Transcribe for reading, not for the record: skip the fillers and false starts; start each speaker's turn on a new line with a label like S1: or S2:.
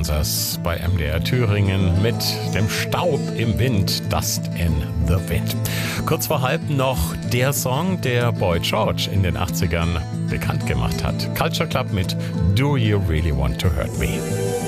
S1: Kansas bei MDR Thüringen mit dem Staub im Wind, Dust in the Wind. Kurz vor halb noch der Song, der Boy George in den 80ern bekannt gemacht hat. Culture Club mit Do You Really Want to Hurt Me?